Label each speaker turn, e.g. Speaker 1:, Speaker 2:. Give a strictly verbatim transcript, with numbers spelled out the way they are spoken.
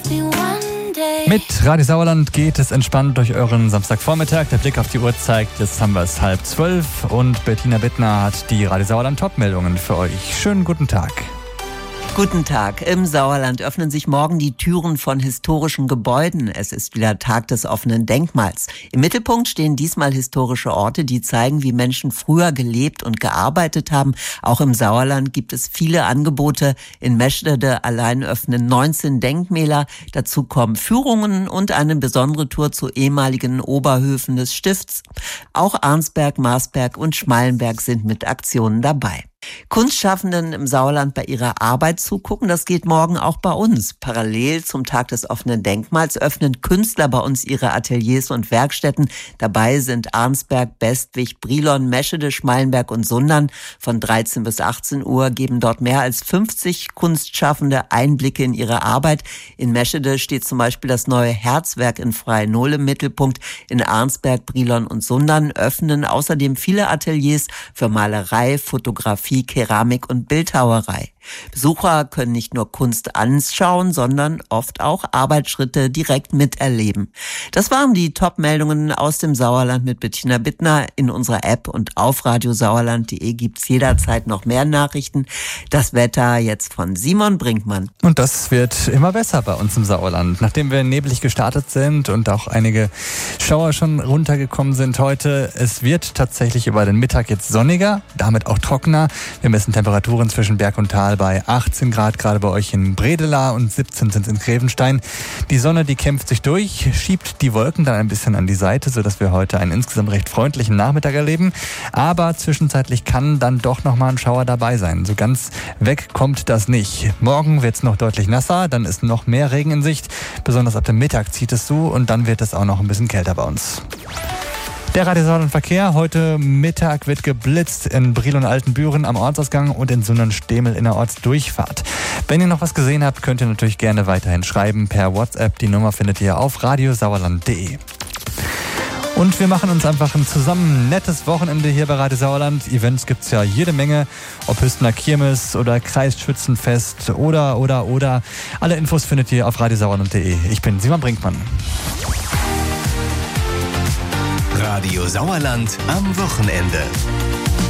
Speaker 1: Mit Radio Sauerland geht es entspannt durch euren Samstagvormittag. Der Blick auf die Uhr zeigt, jetzt haben wir es halb zwölf und Bettina Bittner hat die Radio Sauerland Top-Meldungen für euch. Schönen guten Tag.
Speaker 2: Guten Tag. Im Sauerland öffnen sich morgen die Türen von historischen Gebäuden. Es ist wieder Tag des offenen Denkmals. Im Mittelpunkt stehen diesmal historische Orte, die zeigen, wie Menschen früher gelebt und gearbeitet haben. Auch im Sauerland gibt es viele Angebote. In Meschede allein öffnen neunzehn Denkmäler. Dazu kommen Führungen und eine besondere Tour zu ehemaligen Oberhöfen des Stifts. Auch Arnsberg, Marsberg und Schmallenberg sind mit Aktionen dabei. Kunstschaffenden im Sauerland bei ihrer Arbeit zugucken, das geht morgen auch bei uns. Parallel zum Tag des offenen Denkmals öffnen Künstler bei uns ihre Ateliers und Werkstätten. Dabei sind Arnsberg, Bestwig, Brilon, Meschede, Schmallenberg und Sundern. Von dreizehn bis achtzehn Uhr geben dort mehr als fünfzig Kunstschaffende Einblicke in ihre Arbeit. In Meschede steht zum Beispiel das neue Herzwerk in Freienol im Mittelpunkt. In Arnsberg, Brilon und Sundern öffnen außerdem viele Ateliers für Malerei, Fotografie, Keramik und Bildhauerei. Besucher können nicht nur Kunst anschauen, sondern oft auch Arbeitsschritte direkt miterleben. Das waren die Top-Meldungen aus dem Sauerland mit Bettina Bittner. In unserer App und auf radiosauerland punkt de gibt's jederzeit noch mehr Nachrichten. Das Wetter jetzt von Simon Brinkmann.
Speaker 1: Und das wird immer besser bei uns im Sauerland. Nachdem wir neblig gestartet sind und auch einige Schauer schon runtergekommen sind heute, es wird tatsächlich über den Mittag jetzt sonniger, damit auch trockener. Wir messen Temperaturen zwischen Berg und Tal bei achtzehn Grad, gerade bei euch in Bredela, und siebzehn sind es in Grevenstein. Die Sonne, die kämpft sich durch, schiebt die Wolken dann ein bisschen an die Seite, sodass wir heute einen insgesamt recht freundlichen Nachmittag erleben. Aber zwischenzeitlich kann dann doch nochmal ein Schauer dabei sein. So ganz weg kommt das nicht. Morgen wird es noch deutlich nasser, dann ist noch mehr Regen in Sicht. Besonders ab dem Mittag zieht es zu und dann wird es auch noch ein bisschen kälter bei uns. Der Radio Sauerland Verkehr. Heute Mittag wird geblitzt in Briel und Altenbüren am Ortsausgang und in Sundern-Stemel in der Ortsdurchfahrt. Wenn ihr noch was gesehen habt, könnt ihr natürlich gerne weiterhin schreiben per WhatsApp. Die Nummer findet ihr auf radiosauerland punkt de. Und wir machen uns einfach ein zusammen nettes Wochenende hier bei Radio Sauerland. Events gibt's ja jede Menge, ob Hüstener Kirmes oder Kreisschützenfest oder, oder, oder. Alle Infos findet ihr auf radiosauerland punkt de. Ich bin Simon Brinkmann.
Speaker 3: Radio Sauerland am Wochenende.